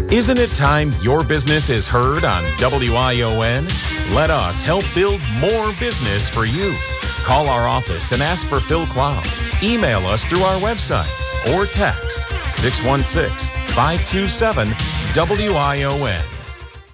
Isn't it time your business is heard on WION? Let us help build more business for you. Call our office and ask for Phil Cloud. Email us through our website or text 616-527-WION.